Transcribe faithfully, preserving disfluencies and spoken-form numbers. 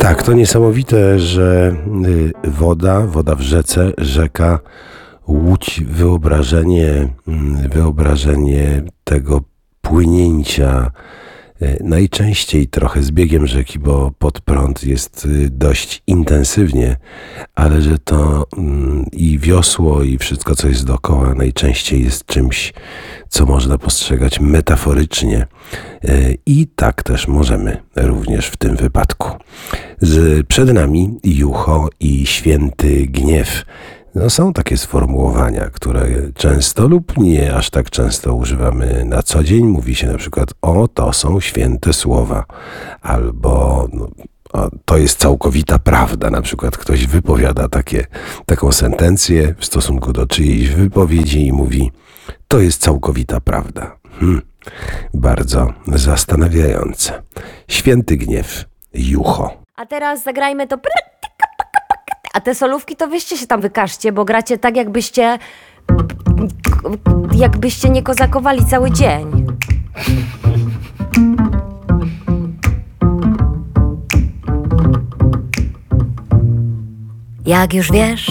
Tak, to niesamowite, że y, woda, woda w rzece, rzeka, łódź, wyobrażenie, mm, wyobrażenie tego płynięcia, y, najczęściej trochę z biegiem rzeki, bo pod prąd jest y, dość intensywnie, ale że to mm, i wiosło, i wszystko, co jest dookoła, najczęściej jest czymś, co można postrzegać metaforycznie. Y, I tak też możemy również w tym wypadku. Z, przed nami jucho i święty gniew. No, są takie sformułowania, które często lub nie aż tak często używamy na co dzień. Mówi się na przykład: o, to są święte słowa, albo no, o, to jest całkowita prawda. Na przykład ktoś wypowiada takie, taką sentencję w stosunku do czyjejś wypowiedzi i mówi: to jest całkowita prawda. Hmm. Bardzo zastanawiające. Święty gniew, jucho. A teraz zagrajmy to. A te solówki to wyście się tam wykażcie, bo gracie tak, jakbyście. Jakbyście nie kozakowali cały dzień. Jak już wiesz,